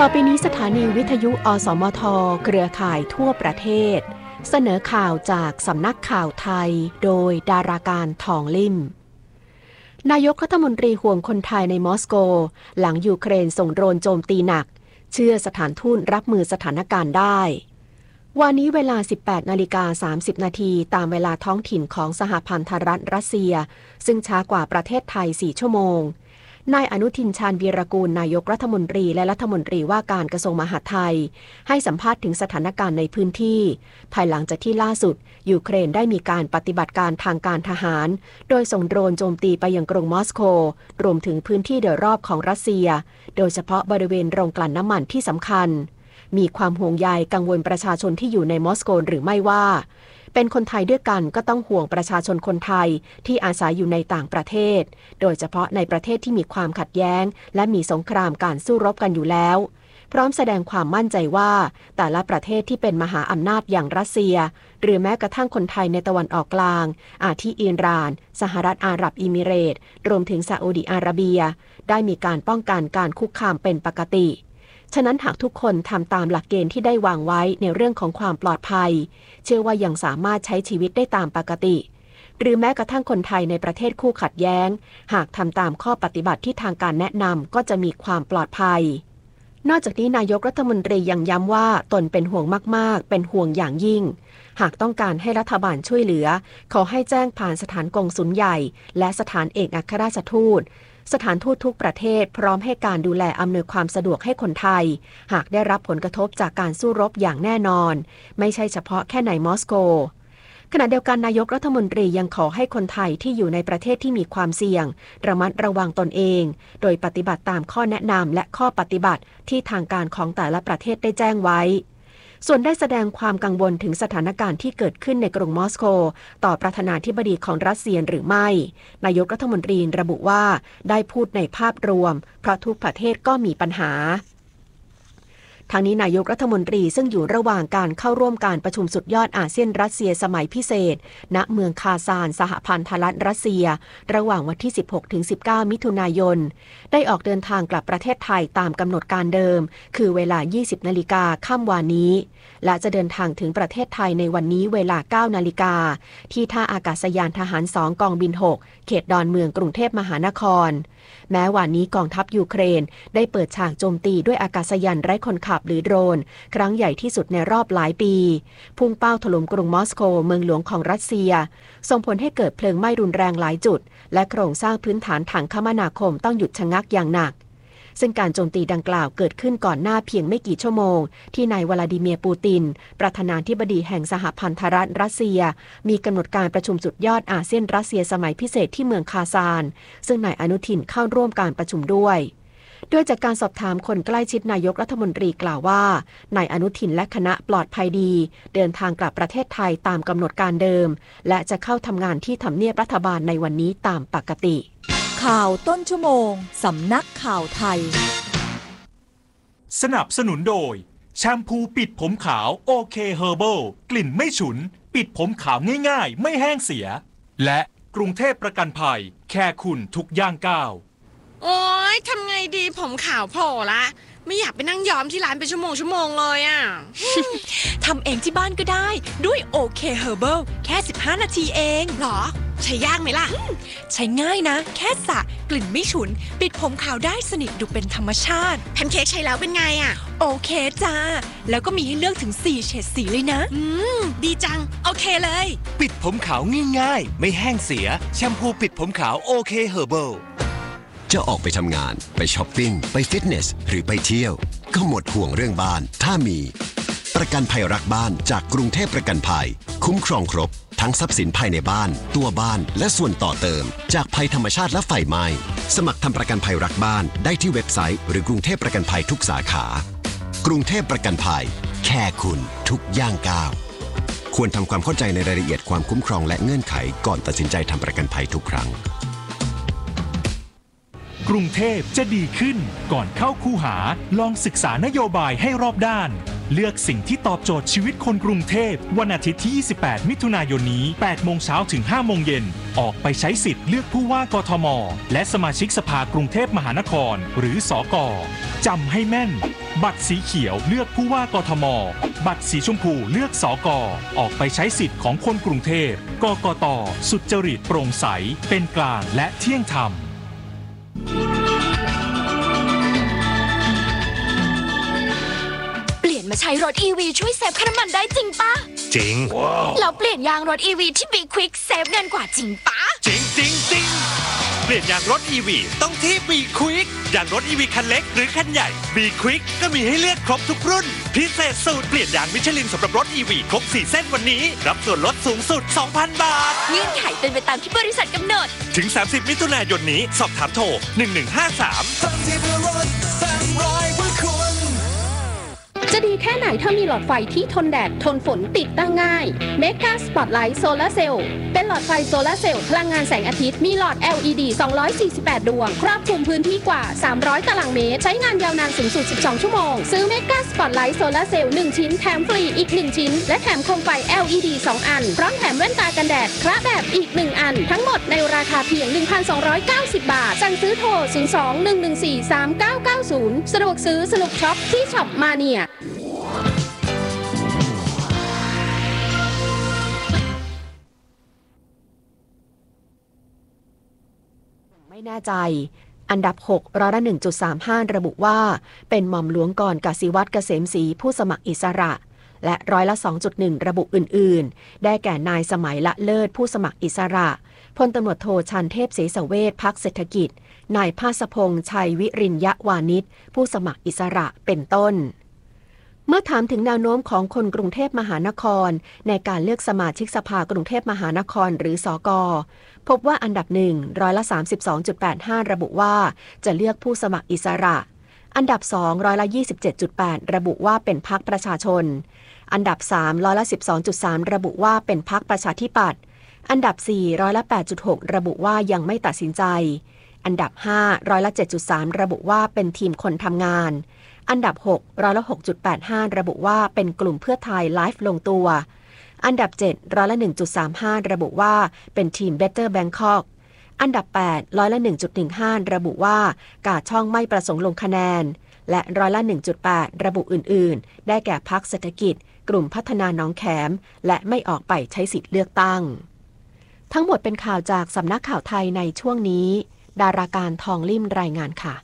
ต่อไปนี้สถานีวิทยุอสมทเครือข่ายทั่วประเทศเสนอข่าวจากสำนักข่าวไทยโดยดาราการทองลิ่มนายกรัฐมนตรีห่วงคนไทยในมอสโกหลังยูเครนส่งโดรนโจมตีหนักเชื่อสถานทูตรับมือสถานการณ์ได้วันนี้เวลา 18:30 นาทีตามเวลาท้องถิ่นของสหพันธรัฐรัสเซียซึ่งช้ากว่าประเทศไทย4ชั่วโมงนายอนุทินชาญวีรกูลนายกรัฐมนตรีและรัฐมนตรีว่าการกระทรวงมหาดไทยให้สัมภาษณ์ถึงสถานการณ์ในพื้นที่ภายหลังจากที่ล่าสุดยูเครนได้มีการปฏิบัติการทางการทหารโดยส่งโดรนโจมตีไปยังกรุงมอสโกรวมถึงพื้นที่โดยรอบของรัสเซียโดยเฉพาะบริเวณโรงกลั่นน้ำมันที่สำคัญมีความห่วงใยกังวลประชาชนที่อยู่ในมอสโกหรือไม่ว่าเป็นคนไทยด้วยกันก็ต้องห่วงประชาชนคนไทยที่อาศัยอยู่ในต่างประเทศโดยเฉพาะในประเทศที่มีความขัดแย้งและมีสงครามการสู้รบกันอยู่แล้วพร้อมแสดงความมั่นใจว่าแต่ละประเทศที่เป็นมหาอำนาจอย่างรัสเซียหรือแม้กระทั่งคนไทยในตะวันออกกลางอาทิอิหร่านสหรัฐอาหรับเอมิเรตส์รวมถึงซาอุดิอาระเบียได้มีการป้องกันการคุกคามเป็นปกติฉะนั้นหากทุกคนทำตามหลักเกณฑ์ที่ได้วางไว้ในเรื่องของความปลอดภัยเชื่อว่ายังสามารถใช้ชีวิตได้ตามปกติหรือแม้กระทั่งคนไทยในประเทศคู่ขัดแย้งหากทำตามข้อปฏิบัติที่ทางการแนะนำก็จะมีความปลอดภัยนอกจากนี้นายกรัฐมนตรียังย้ำว่าตนเป็นห่วงมากๆเป็นห่วงอย่างยิ่งหากต้องการให้รัฐบาลช่วยเหลือขอให้แจ้งผ่านสถานกงสุลใหญ่และสถานเอกอัครราชทูตสถานทูตทุกประเทศพร้อมให้การดูแลอำนวยความสะดวกให้คนไทยหากได้รับผลกระทบจากการสู้รบอย่างแน่นอนไม่ใช่เฉพาะแค่ในมอสโกขณะเดียวกันนายกรัฐมนตรียังขอให้คนไทยที่อยู่ในประเทศที่มีความเสี่ยงระมัดระวังตนเองโดยปฏิบัติตามข้อแนะนำและข้อปฏิบัติที่ทางการของแต่ละประเทศได้แจ้งไว้ส่วนได้แสดงความกังวลถึงสถานการณ์ที่เกิดขึ้นในกรุงมอสโกต่อประธานาธิบดีของรัสเซียหรือไม่นายกรัฐมนตรีระบุว่าได้พูดในภาพรวมเพราะทุกประเทศก็มีปัญหาทางนี้นายกรัฐมนตรีซึ่งอยู่ระหว่างการเข้าร่วมการประชุมสุดยอดอาเซียนรัสเซียสมัยพิเศษณเมืองคาซานสหพันธรัฐรัสเซียระหว่างวันที่ 16-19 มิถุนายนได้ออกเดินทางกลับประเทศไทยตามกำหนดการเดิมคือเวลา 20 นาฬิกาค่ำวานนี้และจะเดินทางถึงประเทศไทยในวันนี้เวลา 9 นาฬิกาที่ท่าอากาศยานทหาร 2 กองบิน 6 เขตดอนเมืองกรุงเทพมหานครแม้วันนี้กองทัพยูเครนได้เปิดฉากโจมตีด้วยอากาศยานไร้คนขับหรือโดรนครั้งใหญ่ที่สุดในรอบหลายปีพุ่งเป้าถล่มกรุงมอสโกเมืองหลวงของรัสเซียส่งผลให้เกิดเพลิงไหม้รุนแรงหลายจุดและโครงสร้างพื้นฐานทางคมนาคมต้องหยุดชะงักอย่างหนักซึ่งการโจมตีดังกล่าวเกิดขึ้นก่อนหน้าเพียงไม่กี่ชั่วโมงที่นายวลาดิเมียร์ปูตินประธานาธิบดีแห่งสหพันธรัฐรัสเซียมีกำหนดการประชุมสุดยอดอาเซียนรัสเซียสมัยพิเศษที่เมืองคาซานซึ่งนายอนุทินเข้าร่วมการประชุมด้วยโดยจากการสอบถามคนใกล้ชิดนายกรัฐมนตรีกล่าวว่านายอนุทินและคณะปลอดภัยดีเดินทางกลับประเทศไทยตามกำหนดการเดิมและจะเข้าทำงานที่ทำเนียบรัฐบาลในวันนี้ตามปกติข่าวต้นชั่วโมงสำนักข่าวไทยสนับสนุนโดยแชมพูปิดผมขาวโอเคเฮอร์เบิลกลิ่นไม่ฉุนปิดผมขาวง่ายๆไม่แห้งเสียและกรุงเทพประกันภัยแค่คุณทุกย่างก้าวโอ๊ยทำไงดีผมขาวโผล่ละไม่อยากไปนั่งย้อมที่ร้านเป็นชั่วโมงเลยอ่ะทำเองที่บ้านก็ได้ด้วยโอเคเฮอร์เบิลแค่15 นาทีเองหรอใช้ยากไหมล่ะใช้ง่ายนะแค่สระกลิ่นไม่ฉุนปิดผมขาวได้สนิทดูเป็นธรรมชาติแพนเค้กใช้แล้วเป็นไงอ่ะโอเคจ้าแล้วก็มีให้เลือกถึง4เฉดสีเลยนะดีจังโอเคเลยปิดผมขาวง่ายๆไม่แห้งเสียแชมพูปิดผมขาวโอเคเฮอร์เบิลจะออกไปทำงานไปช้อปปิ้งไปฟิตเนสหรือไปเที่ยวก็หมดห่วงเรื่องบ้านถ้ามีประกันภัยรักบ้านจากกรุงเทพประกันภัยคุ้มครองครบทั้งทรัพย์สินภายในบ้านตัวบ้านและส่วนต่อเติมจากภัยธรรมชาติและไฟไหม้สมัครทำประกันภัยรักบ้านได้ที่เว็บไซต์หรือกรุงเทพประกันภัยทุกสาขากรุงเทพประกันภัยแค่คุณทุกย่างก้าวควรทำความเข้าใจในรายละเอียดความคุ้มครองและเงื่อนไขก่อนตัดสินใจทำประกันภัยทุกครั้งกรุงเทพจะดีขึ้นก่อนเข้าคูหาลองศึกษานโยบายให้รอบด้านเลือกสิ่งที่ตอบโจทย์ชีวิตคนกรุงเทพวันอาทิตย์ที่ 28 มิถุนายนนี้ 8 โมงเช้าถึง 5 โมงเย็นออกไปใช้สิทธิ์เลือกผู้ว่ากทมและสมาชิกสภากรุงเทพมหานครหรือสก.จำให้แม่นบัตรสีเขียวเลือกผู้ว่ากทมบัตรสีชมพูเลือกสก.ออกไปใช้สิทธิ์ของคนกรุงเทพกกต.สุจริตโปร่งใสเป็นกลางและเที่ยงธรรมมาใช้รถ EV ช่วยเซฟค่าน้ำมันได้จริงปะจริงแล้วเปลี่ยนยางรถ EV ที่ Be Quick เซฟเงินกว่าจริงปะจริงเปลี่ยนยางรถ EV ต้องที่ Be Quick ยางรถ EV คันเล็กหรือคันใหญ่ Be Quick ก็มีให้เลือกครบทุกรุ่นพิเศษสูตรเปลี่ยนยางมิชลินสำหรับรถ EV ครบ4เส้นวันนี้รับส่วนลดสูงสุด 2,000 บาทเงื่อนไขเป็นไปตามที่บริษัทกำหนดถึง30มิถุนายนนี้สอบถามโทร1153 จะดีแค่ไหนถ้ามีหลอดไฟที่ทนแดดทนฝนติดตั้งง่าย Mega Spotlight Solar Cell เป็นหลอดไฟโซลาร์เซลล์พลังงานแสงอาทิตย์มีหลอด LED 248 ดวงครอบคลุมพื้นที่กว่า300ตารางเมตรใช้งานยาวนานสูงสุด12ชั่วโมงซื้อ Mega Spotlight Solar Cell 1 ชิ้นแถมฟรีอีก1ชิ้นและแถมโคมไฟ LED 2 อันพร้อมแถมแว่นตากันแดดคละแบบอีก1อันทั้งหมดในราคาเพียง 1,290 บาทสั่งซื้อโทร 02-114-3990 สะดวกซื้อสนุกช็อปที่ช็อปมาเนียไม่แน่ใจอันดับ6ร้อยละ 1.35 ระบุว่าเป็นหม่อมหลวงกรกสิวัตรเกษมศรีผู้สมัครอิสระและร้อยละ 2.1 ระบุอื่นๆได้แก่นายสมัยละเลิศผู้สมัครอิสระพลตำรวจโทชันเทพเสสเวชพรรคเศรษฐกิจนายภาสพงษ์ชัยวิริญญวานิชผู้สมัครอิสระเป็นต้นเมื่อถามถึงแนวโน้มของคนกรุงเทพมหานครในการเลือกสมาชิกสภากรุงเทพมหานครหรือสก.พบว่าอันดับ1ร้อยละ 32.85 ระบุว่าจะเลือกผู้สมัครอิสระอันดับ2ร้อยละ 27.8 ระบุว่าเป็นพรรคประชาชนอันดับ3ร้อยละ 12.3 ระบุว่าเป็นพรรคประชาธิปัตย์อันดับ4ร้อยละ 8.6 ระบุว่ายังไม่ตัดสินใจอันดับ5ร้อยละ 7.3 ระบุว่าเป็นทีมคนทำงานอันดับ6ร้อยละ 6.85 ระบุว่าเป็นกลุ่มเพื่อไทยไลฟ์ลงตัวอันดับ7ร้อยละ 1.35 ระบุว่าเป็นทีม Better Bangkok อันดับ8ร้อยละ 1.15 ระบุว่ากาช่องไม่ประสงค์ลงคะแนนและร้อยละ 1.8 ระบุอื่นๆได้แก่พรรคเศรษฐกิจกลุ่มพัฒนาหนองแขมและไม่ออกไปใช้สิทธิ์เลือกตั้งทั้งหมดเป็นข่าวจากสำนักข่าวไทยในช่วงนี้ดาราการทองลิ่มรายงานค่ะ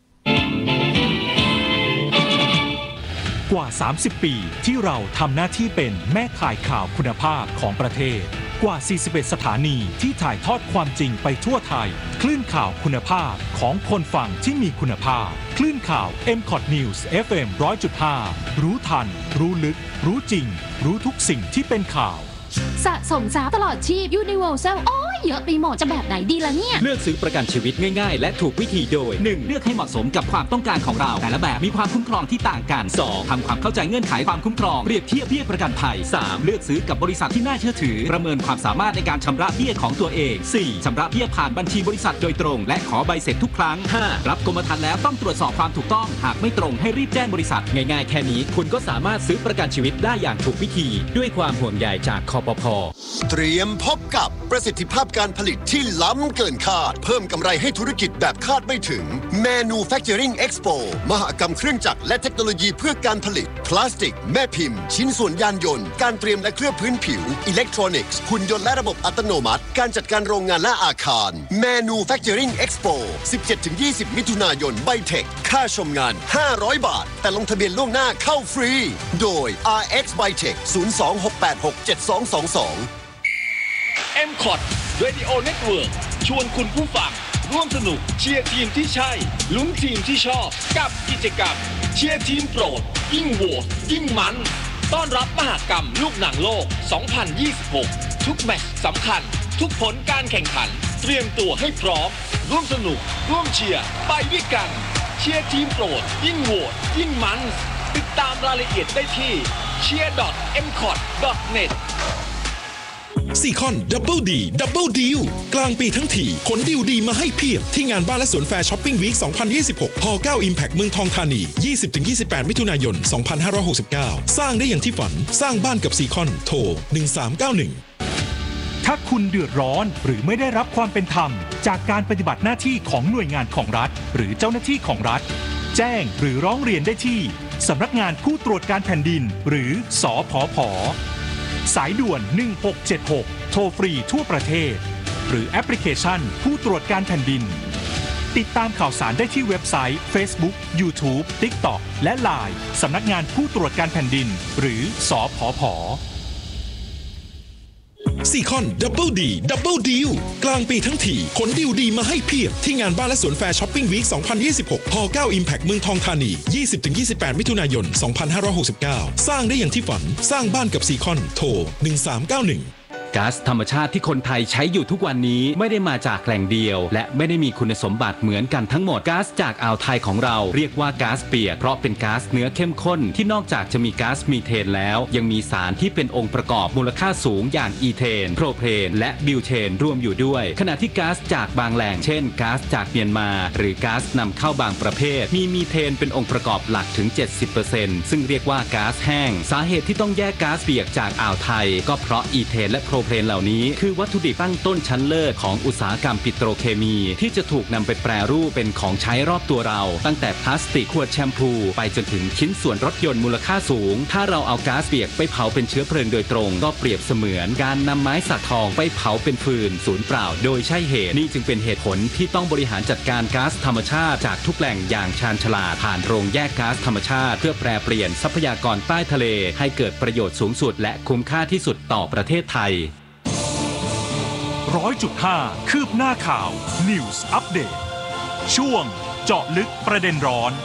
กว่า30 ปีที่เราทำหน้าที่เป็นแม่ข่ายข่าวคุณภาพของประเทศกว่า41สถานีที่ถ่ายทอดความจริงไปทั่วไทยคลื่นข่าวคุณภาพของคนฟังที่มีคุณภาพคลื่นข่าว MCOT News FM 100.5 รู้ทันรู้ลึกรู้จริงรู้ทุกสิ่งที่เป็นข่าวสะสมทรัพย์ตลอดชีพ Universal โอ้ยเยอะไปหมดจะแบบไหนดีล่ะเนี่ยเลือกซื้อประกันชีวิตง่ายๆและถูกวิธีโดย 1. เลือกให้เหมาะสมกับความต้องการของเราแต่ละแบบมีความคุ้มครองที่ต่างกัน 2. ทำความเข้าใจเงื่อนไขความคุ้มครองเปรียบเทียบเบี้ยประกันภัย 3. เลือกซื้อกับบริษัทที่น่าเชื่อถือประเมินความสามารถในการชำระเบี้ยของตัวเอง 4. ชำระเบี้ยผ่านบัญชีบริษัทโดยตรงและขอใบเสร็จทุกครั้ง 5. รับกรมธรรม์แล้วต้องตรวจสอบความถูกต้องหากไม่ตรงให้รีบแจ้งบริษัทง่ายๆแค่นี้คุณก็สามารถซื้อประกันชีวิตได้อย่างถูกวิธีด้วยความห่วงใยจากคปภ. เตรียมพบกับประสิทธิภาพการผลิตที่ล้ำเกินคาดเพิ่มกำไรให้ธุรกิจแบบคาดไม่ถึง Manufacturing Expo มหกรรมเครื่องจักรและเทคโนโลยีเพื่อการผลิตพลาสติกแม่พิมพ์ชิ้นส่วนยานยนต์การเตรียมและเคลือบพื้นผิวอิเล็กทรอนิกส์หุ่นยนต์และระบบอัตโนมัติการจัดการโรงงานและอาคาร Manufacturing Expo 17-20 มิถุนายนไบเทคค่าชมงาน500 บาทแต่ลงทะเบียนล่วงหน้าเข้าฟรีโดย RX Bytech 02-686-7222 MCOT Radio Network ชวนคุณผู้ฟังร่วมสนุกเชียร์ทีมที่ใช่ลุ้นทีมที่ชอบกับกิจกรรมเชียร์ทีมโปรดยิ่งโหวตยิ่งมันต้อนรับมหกรรมลูกหนังโลก 2026 ทุกแมตช์สำคัญทุกผลการแข่งขันเตรียมตัวให้พร้อมร่วมสนุกร่วมเชียร์ไปด้วยกันเชียร์ทีมโปรดยิ่งโหวตยิ่งมันติดตามรายละเอียดได้ที่cheer.mcot.net ซีคอนดับเบิลดีดับเบิลดีลกลางปีทั้งทีขนดีลดีมาให้เพียบที่งานบ้านและสวนแฟร์ช้อปปิ้งวีค 2026 ฮ9 Impact เมืองทองธานี 20-28 มิถุนายน 2569 สร้างได้อย่างที่ฝันสร้างบ้านกับซีคอนโทร 1391 ถ้าคุณเดือดร้อนหรือไม่ได้รับความเป็นธรรมจากการปฏิบัติหน้าที่ของหน่วยงานของรัฐหรือเจ้าหน้าที่ของรัฐแจ้งหรือร้องเรียนได้ที่สำนักงานผู้ตรวจการแผ่นดินหรือสผผ.สายด่วน 1676 โทรฟรีทั่วประเทศหรือแอปพลิเคชันผู้ตรวจการแผ่นดินติดตามข่าวสารได้ที่เว็บไซต์ Facebook YouTube TikTok และ LINE สำนักงานผู้ตรวจการแผ่นดินหรือสผผ. ซีคอนดับเบิลดีดับเบิลดีลกลางปีทั้งทีขนดีลดีมาให้เพียบที่งานบ้านและสวนแฟร์ช้อปปิ้งวีค 2026 ฮ9 Impact เมืองทองธานี 20-28 มิถุนายน 2569 สร้างได้อย่างที่ฝันสร้างบ้านกับซีคอนโทร 1391 ก๊าซธรรมชาติที่คนไทยใช้อยู่ทุกวันนี้ไม่ได้มาจากแหล่งเดียวและไม่ได้มีคุณสมบัติเหมือนกันทั้งหมดก๊าซจากอ่าวไทยของเราเรียกว่าก๊าซเปียกเพราะเป็นก๊าซเนื้อเข้มข้นที่นอกจากจะมีก๊าซมีเทนแล้วยังมีสารที่เป็นองค์ประกอบมูลค่าสูงอย่างอีเทนโพรเพนและบิวเทนรวมอยู่ด้วยขณะที่ก๊าซจากบางแหล่งเช่นก๊าซจากเมียนมาหรือก๊าซนำเข้าบางประเภทมีเทนเป็นองค์ประกอบหลักถึง 70% ซึ่งเรียกว่าก๊าซแห้งสาเหตุที่ต้องแยกก๊าซเปียกจากอ่าวไทยก็เพราะอีเทนและโพรเพนเหล่านี้คือวัตถุดิบตั้งต้นชั้นเลิศของอุตสาหกรรมปิโตรเคมีที่จะถูกนำไปแปรรูปเป็นของใช้รอบตัวเราตั้งแต่พลาสติกขวดแชมพูไปจนถึงชิ้นส่วนรถยนต์มูลค่าสูงถ้าเราเอาก๊าซเปียกไปเผาเป็นเชื้อเพลิงโดยตรงก็เปรียบเสมือนการนำไม้สักทองไปเผาเป็นฟืนสูญเปล่าโดยใช่เหตุนี่จึงเป็นเหตุผลที่ต้องบริหารจัดการก๊าซธรรมชาติจากทุกแหล่งอย่างชาญฉลาดผ่านโรงแยกก๊าซธรรมชาติเพื่อแปรเปลี่ยนทรัพยากรใต้ทะเลให้เกิดประโยชน์สูงสุดและคุ้มค่าที่สุดต่อประเทศไทย 100.5 คืบหน้าข่าว News Update ช่วงเจาะลึกประเด็นร้อน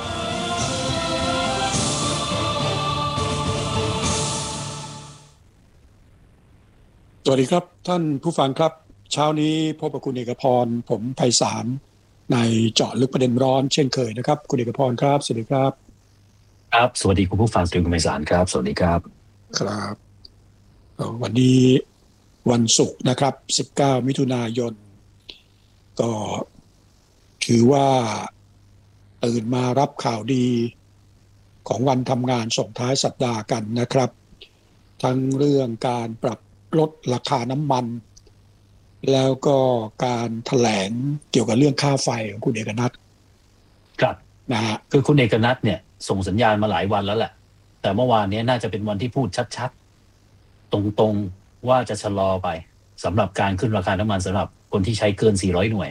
สวัสดีครับท่านผู้ฟังครับเช้านี้พบกับคุณเอกพรผมไพศาลในเจาะลึกประเด็นร้อนเช่นเคยนะครับคุณเอกพรครับสวัสดีครับครับสวัสดีคุณผู้ฟังคุณไพศาลครับสวัสดีครับครับวันนี้วันศุกร์นะครับ19มิถุนายนก็ถือว่าตื่นมารับข่าวดีของวันทำงานส่งท้ายสัปดาห์กันนะครับทั้งเรื่องการปรับลดราคาน้ำมันแล้วก็การแถลงเกี่ยวกับเรื่องค่าไฟของคุณเอกนัทครับนะฮะคือคุณเอกนัทเนี่ยส่งสัญญาณมาหลายวันแล้วแหละแต่เมื่อวานนี้น่าจะเป็นวันที่พูดชัดๆตรงๆว่าจะชะลอไปสำหรับการขึ้นราคาน้ำมันสำหรับคนที่ใช้เกิน400หน่วย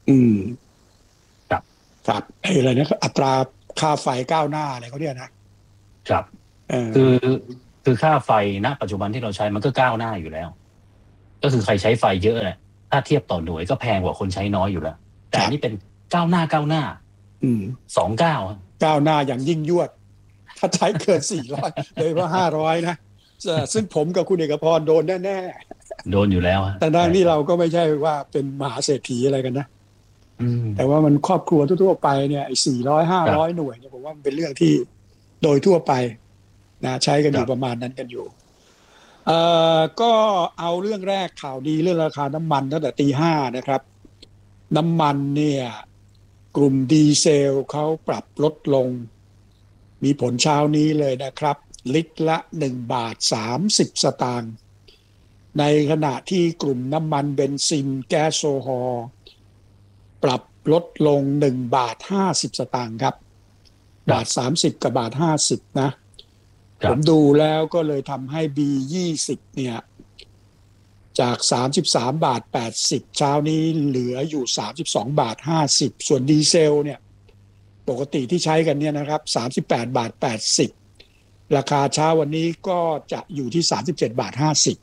ครับครับอะไรนะอัตราค่าไฟก้าวหน้าอะไรเขาเนี่ยนะครับคือค่าไฟณปัจจุบันที่เราใช้มันก็ก้าวหน้าอยู่แล้วก็คือใครใช้ไฟเยอะเนี่ยถ้าเทียบต่อหน่วยก็แพงกว่าคนใช้น้อยอยู่แล้วแต่นี่เป็นก้าวหน้า2ก้าวหน้าอย่างยิ่งยวดถ้าใช้เกิน400เลยว่า500นะซึ่งผมกับคุณเอกพรโดนแน่ๆโดนอยู่แล้วแต่ดังนี้เราก็ไม่ใช่ว่าเป็นมหาเศรษฐีอะไรกันนะแต่ว่ามันครอบครัวทั่วๆไปเนี่ย400-500หน่วยเนี่ยผมว่ามันเป็นเรื่องที่โดยทั่วไปนะใช้กันอยู่ประมาณนั้นกันอยู่ก็เอาเรื่องแรกข่าวดีเรื่องราคาน้ำมันตั้งแต่ตี 5นะครับน้ำมันเนี่ยกลุ่มดีเซลเขาปรับลดลงมีผลเช้านี้เลยนะครับลิตรละ1 บาท 30 สตางค์ในขณะที่กลุ่มน้ำมันเบนซินแก๊สโซฮอล์ปรับลดลง1 บาท 50 สตางค์ครับบาท30กับบาท50นะผมดูแล้วก็เลยทำให้ B20 เนี่ยจาก33 บาท 80เช้านี้เหลืออยู่32 บาท 50ส่วนดีเซลเนี่ยปกติที่ใช้กันเนี่ยนะครับ38 บาท 80ราคาเช้าวันนี้ก็จะอยู่ที่37 บาท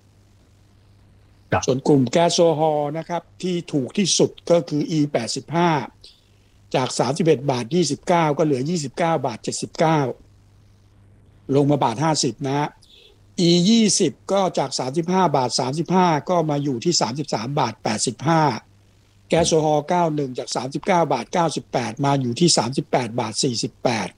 50ส่วนกลุ่มแก๊สโซฮอล์นะครับที่ถูกที่สุดก็คือ E85 จาก31 บาท 29ก็เหลือ29 บาท 79ลงมาบาท50นะฮะ E20 ก็จาก35 บาท 35ก็มาอยู่ที่33 บาท 85แก๊สโซฮอล์91จาก39 บาท 98มาอยู่ที่38 บาท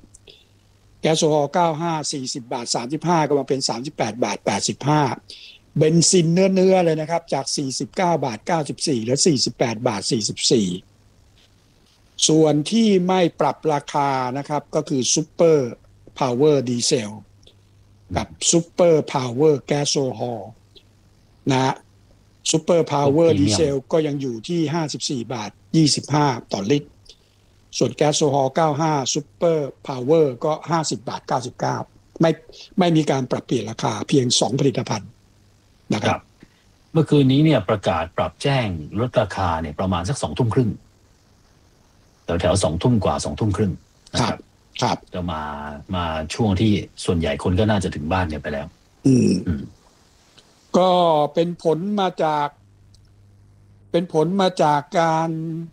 48แก๊สโซฮอล์95 40 บาท 35ก็มาเป็น38 บาท 85 เบนซินเนื้อเลยนะครับจาก49 บาท 94เหลือ48 บาท 44ส่วนที่ไม่ปรับราคานะครับก็คือซูเปอร์พาวเวอร์ดีเซลกับซูเปอร์พาวเวอร์แก๊สโซฮอลนะซูเปอร์พาวเวอร์ดีเซลก็ยังอยู่ที่54 บาท 25ต่อลิตรส่วนแก๊สโซฮอล95ซูเปอร์พาวเวอร์ก็50 บาท 99ไม่มีการปรับเปลี่ยนราคาเพียง2ผลิตภัณฑ์นะครับเมื่อคืนนี้เนี่ยประกาศปรับแจ้งลดราคาเนี่ยประมาณสัก20:30แถวๆ20:00 กว่า20:30 ครับจะมาช่วงที่ส่วนใหญ่คนก็น่าจะถึงบ้านเนี่ยไปแล้วก็เป็นผลมาจากการ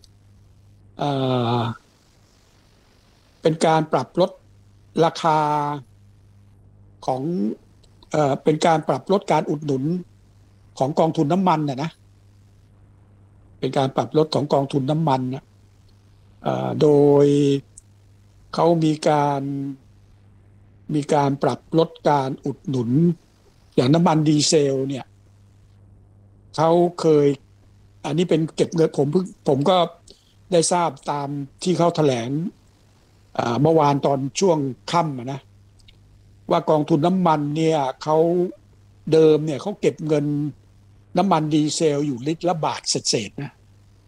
เป็นการปรับลดราคาของเป็นการปรับลดการอุดหนุนของกองทุนน้ำมันนะเป็นการปรับลดของกองทุนน้ำมันนะโดยเขามีการปรับลดการอุดหนุนอย่างน้ำมันดีเซลเนี่ยเขาเคยอันนี้เป็นเก็บเงินผมก็ได้ทราบตามที่เขาแถลงเมื่อวานตอนช่วงค่ำนะว่ากองทุนน้ำมันเนี่ยเขาเดิมเนี่ยเขาเก็บเงินน้ำมันดีเซลอยู่ลิตรละบาทเศษๆนะ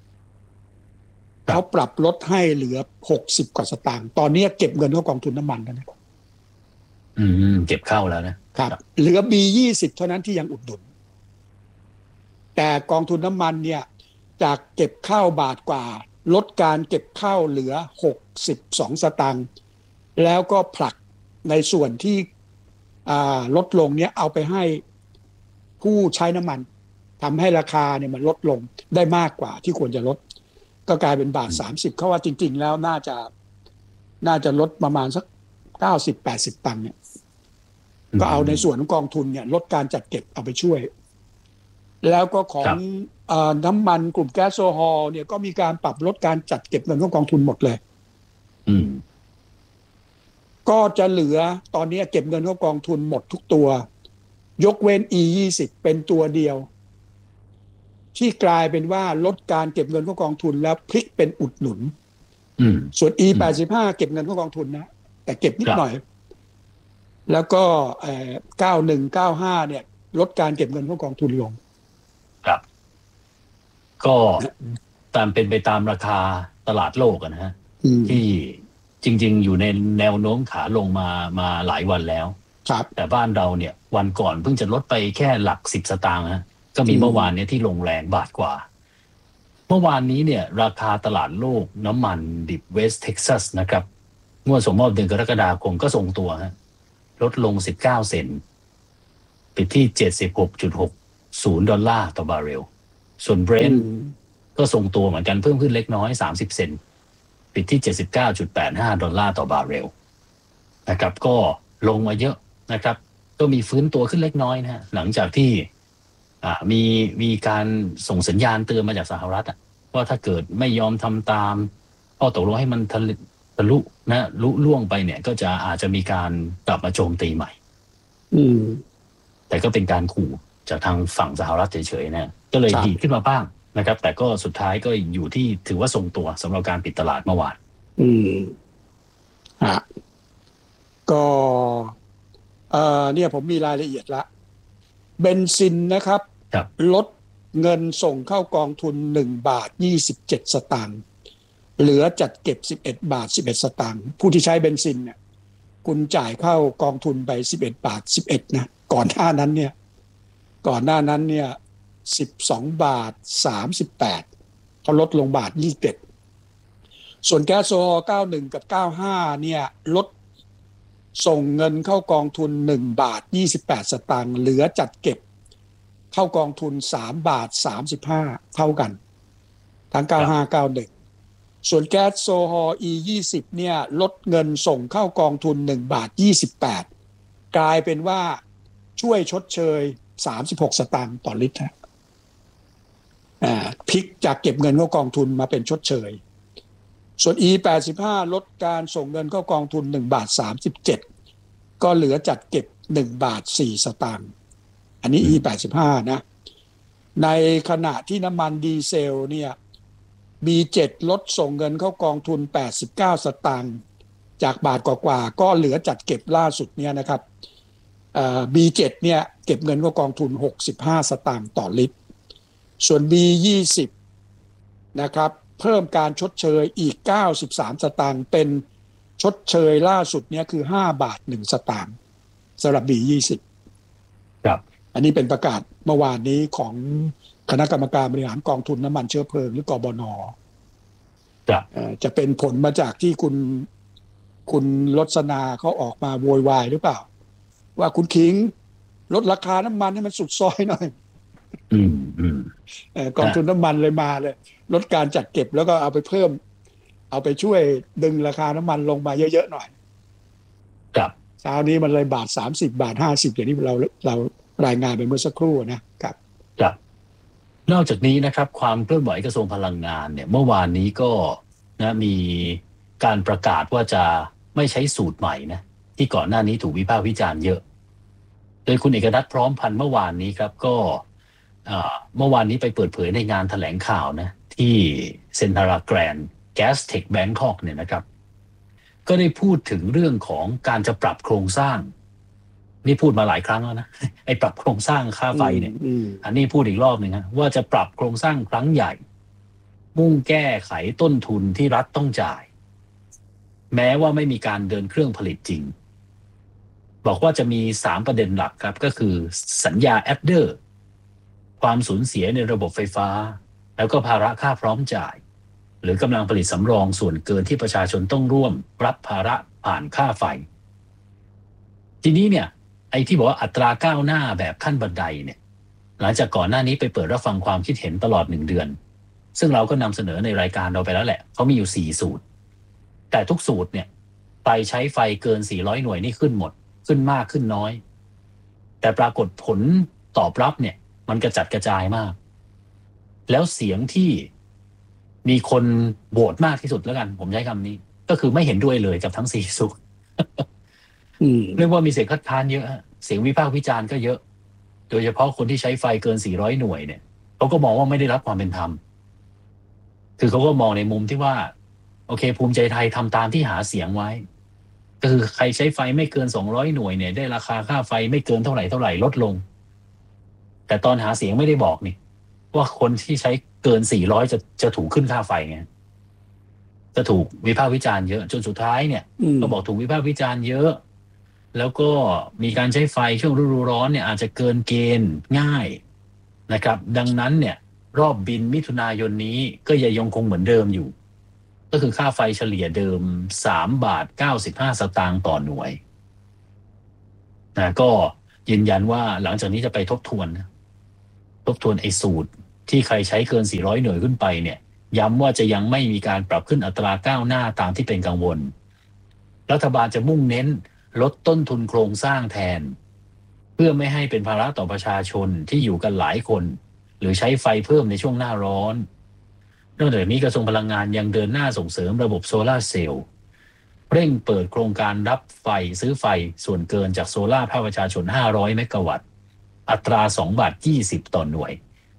เขาปรับลดให้เหลือ60 กว่าสตางค์ตอนนี้เก็บเงินเข้ากองทุนน้ำมันแล้วนะเก็บเข้าแล้วนะครับเหลือ B20 เท่านั้นที่ยังอุดหนุนแต่กองทุนน้ำมันเนี่ยจากเก็บเข้าบาทกว่าลดการเก็บเข้าเหลือ62 สตางค์แล้วก็ผลักในส่วนที่ลดลงเนี่ยเอาไปให้ผู้ใช้น้ำมันทำให้ราคาเนี่ยมันลดลงได้มากกว่าที่ควรจะลดก็กลายเป็นบาท30เขาว่าจริงๆแล้วน่าจะลดประมาณสัก90-80 ตังค์เนี่ยก็เอาในส่วนของกองทุนเนี่ยลดการจัดเก็บเอาไปช่วยแล้วก็ของน้ำมันกลุ่มแก๊สโซฮอลเนี่ยก็มีการปรับลดการจัดเก็บเงินของกองทุนหมดเลยก็จะเหลือตอนนี้เก็บเงินของกองทุนหมดทุกตัวยกเว้น E20 เป็นตัวเดียวที่กลายเป็นว่าลดการเก็บเงินของกองทุนแล้วพลิกเป็นอุดหนุนส่วน E85 เก็บเงินของกองทุนนะแต่เก็บนิดหน่อยแล้วก็91 95เนี่ยลดการเก็บเงินของกองทุนลงครับก็ตามเป็นไปตามราคาตลาดโลกนะฮะที่จริงๆอยู่ในแนวโน้มขาลงมาหลายวันแล้วแต่บ้านเราเนี่ยวันก่อนเพิ่งจะลดไปแค่หลัก10 สตางค์นะก็มีเมื่อวานนี้ที่ลงแรงบาทกว่าเมื่อวานนี้เนี่ยราคาตลาดโลกน้ำมันดิบเวสต์เท็กซัสนะครับงวดส่งมอบเดือนกรกฎาคมก็ทรงตัวฮะลดลง19 เซนต์ปิดที่ 76.60 ดอลลาร์ต่อบาร์เรลส่วนเบรนท์ก็ทรงตัวเหมือนกันเพิ่มขึ้นเล็กน้อย30 เซนต์ปิดที่ 79.85 ดอลลาร์ต่อบาร์เรลนะครับก็ลงมาเยอะนะครับก็มีฟื้นตัวขึ้นเล็กน้อยนะฮะหลังจากที่มีการส่งสัญญาณเตือนมาจากสหรัฐว่าถ้าเกิดไม่ยอมทำตามข้อตกลงให้มันทะลุนะล่วงไปเนี่ยก็อาจจะมีการกลับมาโจมตีใหม่แต่ก็เป็นการขู่จากทางฝั่งสหรัฐเฉยๆนะก็เลยดีขึ้นมาบ้างนะครับแต่ก็สุดท้ายก็อยู่ที่ถือว่าทรงตัวสำหรับการปิดตลาดเมื่อวานก็เนี่ยผมมีรายละเอียดละเบนซินนะครับลดเงินส่งเข้ากองทุน1 บาท 27 สตางค์เหลือจัดเก็บ11 บาท 11 สตางค์ผู้ที่ใช้เบนซินเนี่ยคุณจ่ายเข้ากองทุนไป11 บาท 11นะก่อนหน้านั้นเนี่ย12 บาท 38เขาลดลงบาท 21ส่วนแก๊สโซฮอล91 กับ 95เนี่ยลดส่งเงินเข้ากองทุน1 บาท 28 สตางค์เหลือจัดเก็บเข้ากองทุน3 บาท 35เท่ากันทั้ง95 91ส่วนแก๊สโซฮอล E20 เนี่ยลดเงินส่งเข้ากองทุน1 บาท 28กลายเป็นว่าช่วยชดเชย36 สตางค์ต่อลิตรพลิกจากเก็บเงินเข้ากองทุนมาเป็นชดเชยส่วน E85 ลดการส่งเงินเข้ากองทุน1 บาท 37ก็เหลือจัดเก็บ1 บาท 4 สตางค์อันนี้ E85 นะในขณะที่น้ำมันดีเซลเนี่ย B7 ลดส่งเงินเข้ากองทุน89 สตางค์จากบาทกว่าๆก็เหลือจัดเก็บล่าสุดเนี่ยนะครับB7 เนี่ยเก็บเงินเข้ากองทุน65 สตางค์ต่อลิตรส่วน B20 นะครับเพิ่มการชดเชยอีก93 สตางค์เป็นชดเชยล่าสุดเนี่ยคือ5 บาท 1 สตางค์สำหรับ B20 ครับอันนี้เป็นประกาศเมื่อวานนี้ของคณะกรรมการบริหารกองทุนน้ำมันเชื้อเพลิงหรือกบน.จะเป็นผลมาจากที่คุณรสนาเขาออกมาโวยวายหรือเปล่าว่าคุณคิงลดราคาน้ำมันให้มันสุดซอยหน่อยกองทุนน้ำมันเลยมาเลยลดการจัดเก็บแล้วก็เอาไปเพิ่มเอาไปช่วยดึงราคาน้ำมันลงมาเยอะๆหน่อยครับเช้านี้มันเลยบาท30 บาท50อย่างที่เรารายงานไปเมื่อสักครู่นะครับครับนอกจากนี้นะครับความเคลื่อนไหวกระทรวงพลังงานเนี่ยเมื่อวานนี้ก็มีการประกาศว่าจะไม่ใช้สูตรใหม่นะที่ก่อนหน้านี้ถูกวิพากษ์วิจารณ์เยอะโดยคุณเอกนัทพร้อมพันธ์เมื่อวานนี้ครับก็เมื่อวานนี้ไปเปิดเผยในงานแถลงข่าวนะที่เซ็นทรัลแกรนด์แก๊สเทคแบงคอกเนี่ยนะครับก็ได้พูดถึงเรื่องของการจะปรับโครงสร้างนี่พูดมาหลายครั้งแล้วนะไอ้ปรับโครงสร้างค่าไฟเนี่ยอันนี้พูดอีกรอบหนึ่งนะว่าจะปรับโครงสร้างครั้งใหญ่มุ่งแก้ไขต้นทุนที่รัฐต้องจ่ายแม้ว่าไม่มีการเดินเครื่องผลิตจริงบอกว่าจะมี3ประเด็นหลักครับก็คือสัญญาแอดเดอร์ความสูญเสียในระบบไฟฟ้าแล้วก็ภาระค่าพร้อมจ่ายหรือกำลังผลิตสำรองส่วนเกินที่ประชาชนต้องร่วมรับภาระผ่านค่าไฟทีนี้เนี่ยไอ้ที่บอกว่าอัตราก้าวหน้าแบบขั้นบันไดเนี่ยหลังจากก่อนหน้านี้ไปเปิดรับฟังความคิดเห็นตลอด1 เดือนซึ่งเราก็นำเสนอในรายการเราไปแล้วแหละเขามีอยู่4 สูตรแต่ทุกสูตรเนี่ยไปใช้ไฟเกิน400 หน่วยนี่ขึ้นหมดขึ้นมากขึ้นน้อยแต่ปรากฏผลตอบรับเนี่ยมันกระจัดกระจายมากแล้วเสียงที่มีคนโหวตมากที่สุดแล้วกันผมใช้คำนี้ก็คือไม่เห็นด้วยเลยกับทั้ง4 สูตรเรียกว่ามีเสียงคัดค้านเยอะเสียงวิพากษ์วิจารณ์ก็เยอะโดยเฉพาะคนที่ใช้ไฟเกิน400 หน่วยเนี่ยเขาก็มองว่าไม่ได้รับความเป็นธรรมคือเขาก็มองในมุมที่ว่าโอเคภูมิใจไทยทำตามที่หาเสียงไว้ก็คือใครใช้ไฟไม่เกิน200 หน่วยเนี่ยได้ราคาค่าไฟไม่เกินเท่าไหร่ลดลงแต่ตอนหาเสียงไม่ได้บอกนี่ว่าคนที่ใช้เกิน400จะถูกขึ้นค่าไฟไงจะถูกวิพากษ์วิจารณ์เยอะจนสุดท้ายเนี่ยก็บอกถูกวิพากษ์วิจารณ์เยอะแล้วก็มีการใช้ไฟช่วงฤดูร้อนเนี่ยอาจจะเกินเกณฑ์ง่ายนะครับดังนั้นเนี่ยรอบบินมิถุนายนนี้ก็ยังคงเหมือนเดิมอยู่ก็คือค่าไฟเฉลี่ยเดิม3 บาท 95 สตางค์ต่อหน่วยนะก็ยืนยันว่าหลังจากนี้จะไปทบทวนไอ้สูตรที่ใครใช้เกิน400 หน่วยขึ้นไปเนี่ยย้ำว่าจะยังไม่มีการปรับขึ้นอัตราก้าวหน้าตามที่เป็นกังวลรัฐบาลจะมุ่งเน้นลดต้นทุนโครงสร้างแทนเพื่อไม่ให้เป็นภาระต่อประชาชนที่อยู่กันหลายคนหรือใช้ไฟเพิ่มในช่วงหน้าร้อนนอกจากนี้กระทรวงพลังงานยังเดินหน้าส่งเสริมระบบโซลาร์เซลล์เร่งเปิดโครงการรับไฟซื้อไฟส่วนเกินจากโซลาร์ภาคประชาชน500 เมกะวัตต์อัตรา2 บาท 20 ต่อหน่วย